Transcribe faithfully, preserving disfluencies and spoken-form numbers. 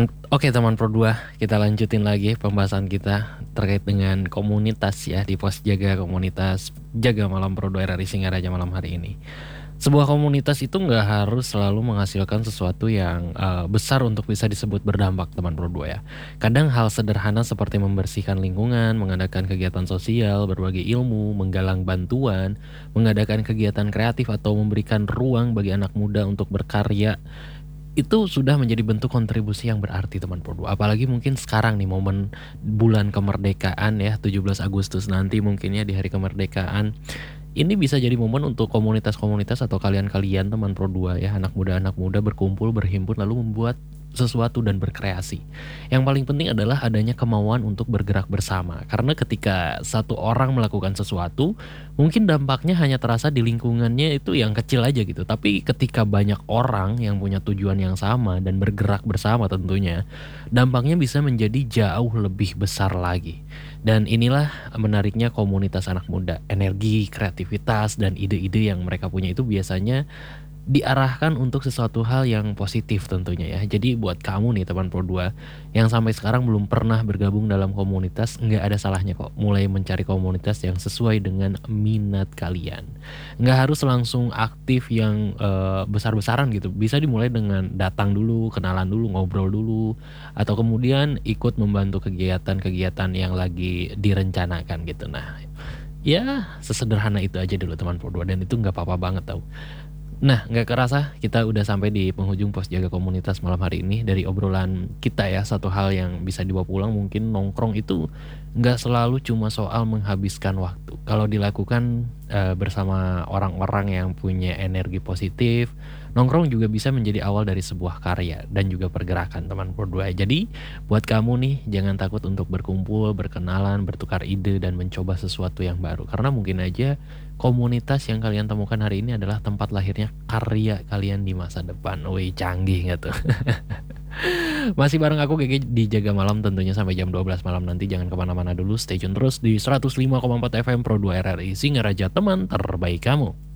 Oke teman Pro dua, kita lanjutin lagi pembahasan kita terkait dengan komunitas ya di pos jaga komunitas Jaga Malam Pro dua R R I Singaraja malam hari ini. Sebuah komunitas itu nggak harus selalu menghasilkan sesuatu yang uh, besar untuk bisa disebut berdampak teman Pro dua ya. Kadang hal sederhana seperti membersihkan lingkungan, mengadakan kegiatan sosial, berbagi ilmu, menggalang bantuan, mengadakan kegiatan kreatif atau memberikan ruang bagi anak muda untuk berkarya itu sudah menjadi bentuk kontribusi yang berarti teman Pro dua. Apalagi mungkin sekarang nih momen bulan kemerdekaan ya tujuh belas Agustus nanti mungkin ya di hari kemerdekaan. Ini bisa jadi momen untuk komunitas-komunitas atau kalian-kalian teman Pro dua ya, anak muda-anak muda berkumpul, berhimpun lalu membuat sesuatu dan berkreasi. Yang paling penting adalah adanya kemauan untuk bergerak bersama. Karena ketika satu orang melakukan sesuatu, mungkin dampaknya hanya terasa di lingkungannya itu yang kecil aja gitu. Tapi ketika banyak orang yang punya tujuan yang sama dan bergerak bersama tentunya, dampaknya bisa menjadi jauh lebih besar lagi. Dan inilah menariknya komunitas anak muda. Energi, kreativitas, dan ide-ide yang mereka punya itu biasanya diarahkan untuk sesuatu hal yang positif tentunya ya. Jadi buat kamu nih teman Pro dua yang sampai sekarang belum pernah bergabung dalam komunitas, nggak ada salahnya kok mulai mencari komunitas yang sesuai dengan minat kalian. Nggak harus langsung aktif yang uh, besar-besaran gitu. Bisa dimulai dengan datang dulu, kenalan dulu, ngobrol dulu, atau kemudian ikut membantu kegiatan-kegiatan yang lagi direncanakan gitu. Nah, ya sesederhana itu aja dulu teman Pro dua dan itu nggak apa-apa banget tau. Nah, nggak kerasa kita udah sampai di penghujung pos jaga komunitas malam hari ini. Dari obrolan kita ya, satu hal yang bisa dibawa pulang mungkin nongkrong itu nggak selalu cuma soal menghabiskan waktu. Kalau dilakukan uh, bersama orang-orang yang punya energi positif, nongkrong juga bisa menjadi awal dari sebuah karya dan juga pergerakan teman Pro dua. Jadi buat kamu nih jangan takut untuk berkumpul, berkenalan, bertukar ide dan mencoba sesuatu yang baru. Karena mungkin aja komunitas yang kalian temukan hari ini adalah tempat lahirnya karya kalian di masa depan. Wih, canggih nggak tuh? Masih bareng aku Gege di Jaga Malam tentunya sampai jam dua belas malam nanti. Jangan kemana-mana dulu, stay tune terus di seratus lima koma empat F M Pro dua R R I Singaraja, teman terbaik kamu.